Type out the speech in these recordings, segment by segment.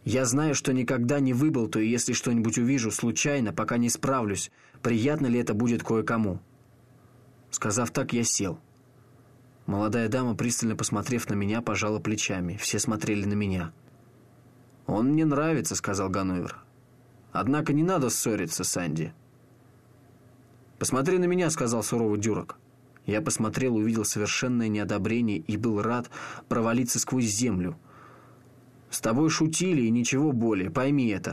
Я знаю, что никогда не выболтаю, если что-нибудь увижу случайно, пока не справлюсь, приятно ли это будет кое-кому». Сказав так, я сел. Молодая дама, пристально посмотрев на меня, пожала плечами. Все смотрели на меня. «Он мне нравится», — сказал Ганновер. «Однако не надо ссориться, Санди». «Посмотри на меня», — сказал суровый Дюрок. Я посмотрел, увидел совершенное неодобрение и был рад провалиться сквозь землю. «С тобой шутили, и ничего более, пойми это».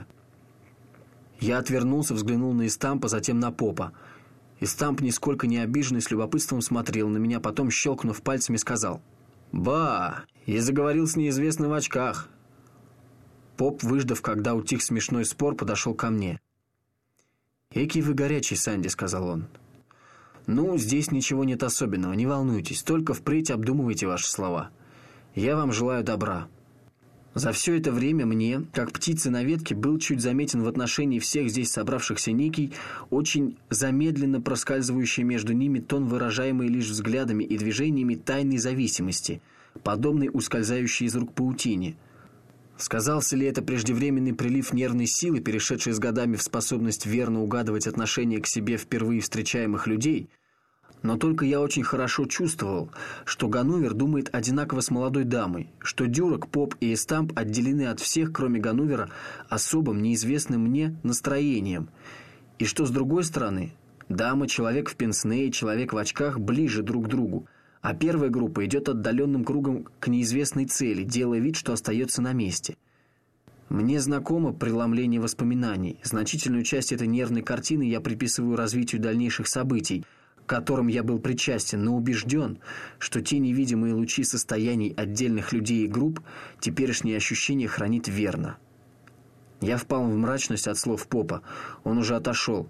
Я отвернулся, взглянул на Истампа, затем на Попа. Истамп, нисколько не обиженный, с любопытством смотрел на меня, потом, щелкнув пальцами, сказал: «Ба! И заговорил с неизвестным в очках». Поп, выждав, когда утих смешной спор, подошел ко мне. «Экий вы горячий, Санди», — сказал он. «Ну, здесь ничего нет особенного, не волнуйтесь, только впредь обдумывайте ваши слова. Я вам желаю добра». За все это время мне, как птице на ветке, был чуть заметен в отношении всех здесь собравшихся некий, очень замедленно проскальзывающий между ними тон, выражаемый лишь взглядами и движениями тайной зависимости, подобной ускользающей из рук паутине. Сказался ли это преждевременный прилив нервной силы, перешедший с годами в способность верно угадывать отношение к себе впервые встречаемых людей? Но только я очень хорошо чувствовал, что Ганновер думает одинаково с молодой дамой, что Дюрок, Поп и Истамп отделены от всех, кроме Ганновера, особым, неизвестным мне настроением, и что, с другой стороны, дама, человек в пенсне и человек в очках ближе друг к другу, а первая группа идет отдаленным кругом к неизвестной цели, делая вид, что остается на месте. Мне знакомо преломление воспоминаний. Значительную часть этой нервной картины я приписываю развитию дальнейших событий, к которым я был причастен, но убежден, что те невидимые лучи состояний отдельных людей и групп теперешние ощущения хранит верно. Я впал в мрачность от слов Попа. Он уже отошел.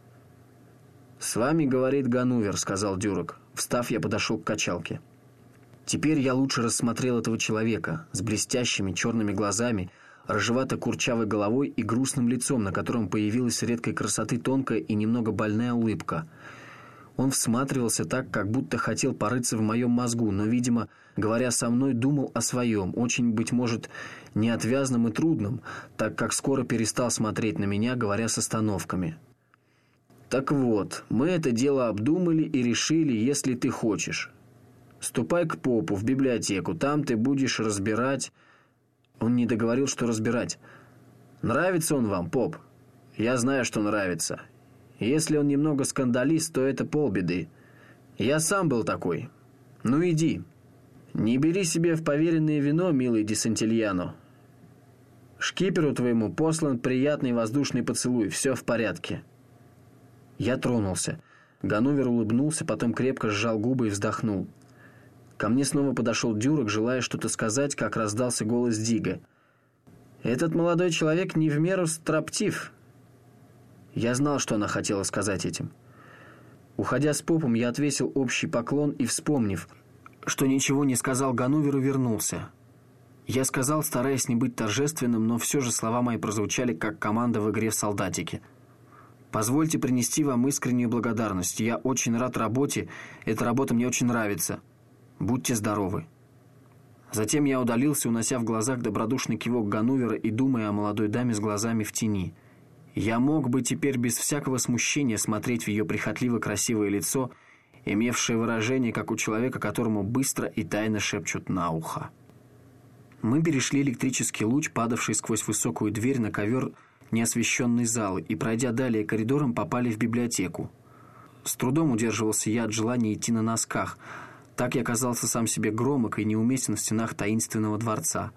«С вами говорит Ганновер», — сказал Дюрок. Встав, я подошел к качалке. Теперь я лучше рассмотрел этого человека с блестящими черными глазами, рыжевато-курчавой головой и грустным лицом, на котором появилась редкой красоты тонкая и немного больная улыбка. Он всматривался так, как будто хотел порыться в моем мозгу, но, видимо, говоря со мной, думал о своем, очень, быть может, неотвязном и трудном, так как скоро перестал смотреть на меня, говоря с остановками. «Так вот, мы это дело обдумали и решили, если ты хочешь. Ступай к Попу в библиотеку, там ты будешь разбирать...» Он не договорил, что разбирать. «Нравится он вам, Поп? Я знаю, что нравится. Если он немного скандалист, то это полбеды. Я сам был такой. Ну иди. Не бери себе в поверенное вино, милый Ди Сантильяно. Шкиперу твоему послан приятный воздушный поцелуй. Все в порядке». Я тронулся. Ганновер улыбнулся, потом крепко сжал губы и вздохнул. Ко мне снова подошел Дюрок, желая что-то сказать, как раздался голос Дига. «Этот молодой человек не в меру строптив». Я знал, что она хотела сказать этим. Уходя с Попом, я отвесил общий поклон и, вспомнив, что ничего не сказал Ганноверу, вернулся. Я сказал, стараясь не быть торжественным, но все же слова мои прозвучали, как команда в игре в солдатики. «Позвольте принести вам искреннюю благодарность. Я очень рад работе. Эта работа мне очень нравится. Будьте здоровы». Затем я удалился, унося в глазах добродушный кивок Ганновера и думая о молодой даме с глазами в тени. Я мог бы теперь без всякого смущения смотреть в ее прихотливо красивое лицо, имевшее выражение, как у человека, которому быстро и тайно шепчут на ухо. Мы перешли электрический луч, падавший сквозь высокую дверь на ковер неосвещенной залы, и, пройдя далее коридором, попали в библиотеку. С трудом удерживался я от желания идти на носках. Так я казался сам себе громок и неуместен в стенах таинственного дворца.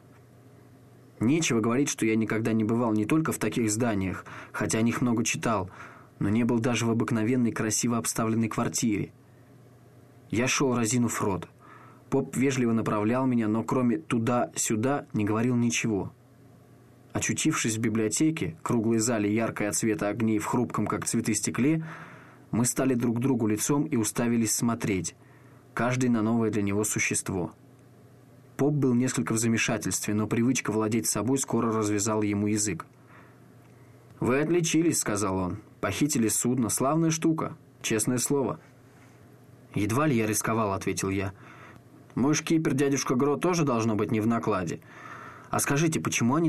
Нечего говорить, что я никогда не бывал не только в таких зданиях, хотя о них много читал, но не был даже в обыкновенной красиво обставленной квартире. Я шел, разинув рот. Поп вежливо направлял меня, но кроме «туда-сюда» не говорил ничего. Очутившись в библиотеке, круглой зале яркой от света огней в хрупком, как цветы, стекле, мы стали друг к другу лицом и уставились смотреть, каждый на новое для него существо. Поп был несколько в замешательстве, но привычка владеть собой скоро развязала ему язык. «Вы отличились», — сказал он. «Похитили судно. Славная штука. Честное слово». «Едва ли я рисковал», — ответил я. «Мой шкипер, дядюшка Гро, тоже должно быть не в накладе. А скажите, почему они